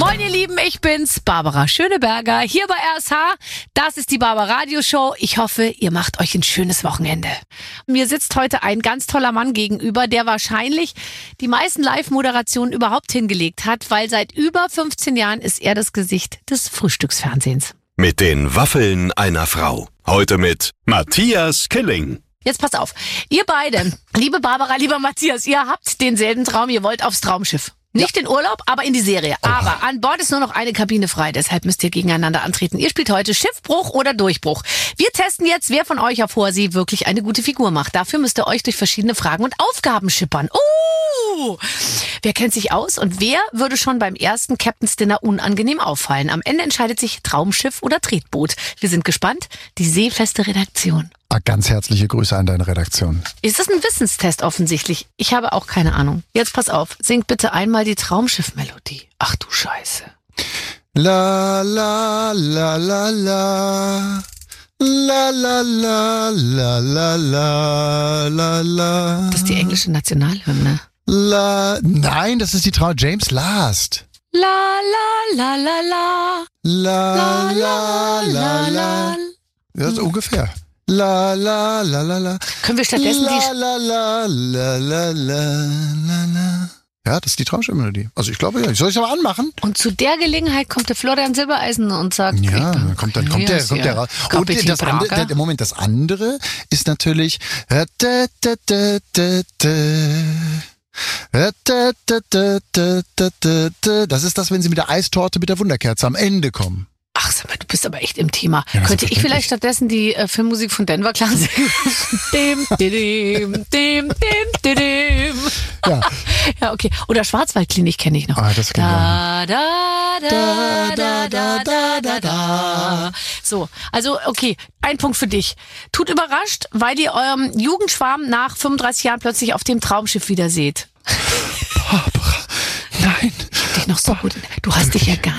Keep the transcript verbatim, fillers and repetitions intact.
Moin ihr Lieben, ich bin's, Barbara Schöneberger, hier bei R S H. Das ist die Barbara Radio Show. Ich hoffe, ihr macht euch ein schönes Wochenende. Mir sitzt heute ein ganz toller Mann gegenüber, der wahrscheinlich die meisten Live-Moderationen überhaupt hingelegt hat, weil seit über fünfzehn Jahren ist er das Gesicht des Frühstücksfernsehens. Mit den Waffeln einer Frau. Heute mit Matthias Killing. Jetzt pass auf, ihr beide, liebe Barbara, lieber Matthias, ihr habt denselben Traum, ihr wollt aufs Traumschiff. Nicht in Urlaub, aber in die Serie. Oh. Aber an Bord ist nur noch eine Kabine frei, deshalb müsst ihr gegeneinander antreten. Ihr spielt heute Schiffbruch oder Durchbruch. Wir testen jetzt, wer von euch auf hoher See wirklich eine gute Figur macht. Dafür müsst ihr euch durch verschiedene Fragen und Aufgaben schippern. Uh! Wer kennt sich aus und wer würde schon beim ersten Captain's Dinner unangenehm auffallen? Am Ende entscheidet sich Traumschiff oder Tretboot. Wir sind gespannt. Die seefeste Redaktion. Ganz herzliche Grüße an deine Redaktion. Ist das ein Wissenstest offensichtlich? Ich habe auch keine Ahnung. Jetzt pass auf, singt bitte einmal die Traumschiff-Melodie. Ach du Scheiße. La la la la la la la la la la la la la. Das ist die englische Nationalhymne. La, nein, das ist die Traum James Last. La la la la la La la la la. Ja, so ungefähr. La la la la la. Können wir stattdessen la, die... La la la la la la la. Ja, das ist die Traumschiff-Melodie. Also ich glaube ja. Soll ich es aber anmachen? Und zu der Gelegenheit kommt der Florian Silbereisen und sagt... Ja, dann kommt, dann kommt der, kommt der raus. Und das andere, der, Moment, das andere ist natürlich... Das ist das, wenn sie mit der Eistorte mit der Wunderkerze am Ende kommen. Ach, sag mal, du bist aber echt im Thema. Ja, könnte ich vielleicht stattdessen die äh, Filmmusik von Denver Clan singen? Dem, dem, dem, dem, dem. Ja. Ja, okay. Oder Schwarzwaldklinik kenne ich noch. Ah, das da, da, da, da, da, da, da, da. So, also okay, ein Punkt für dich. Tut überrascht, weil ihr eurem Jugendschwarm nach fünfunddreißig Jahren plötzlich auf dem Traumschiff wieder seht. Barbara, nein. Ich hab dich noch so gut. Du hast dich ja gar